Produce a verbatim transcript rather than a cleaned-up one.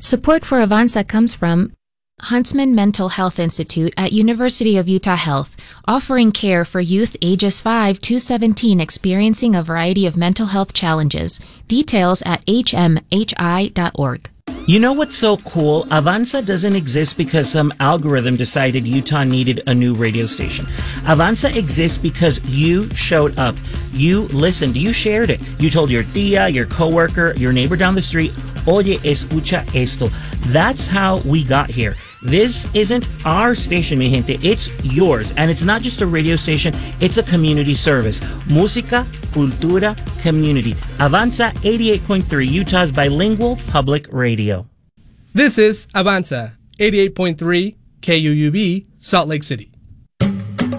Support for Avanza comes from Huntsman Mental Health Institute at University of Utah Health, offering care for youth ages five to seventeen experiencing a variety of mental health challenges. Details at h m h i dot org. You know what's so cool? Avanza doesn't exist because some algorithm decided Utah needed a new radio station. Avanza exists because you showed up. You listened. You shared it. You told your tia, your coworker, your neighbor down the street, Oye, escucha esto. That's how we got here. This isn't our station, mi gente. It's yours. And it's not just a radio station. It's a community service. Música, cultura, community. Avanza eighty-eight point three, Utah's bilingual public radio. This is Avanza, eighty-eight point three K U U B, Salt Lake City.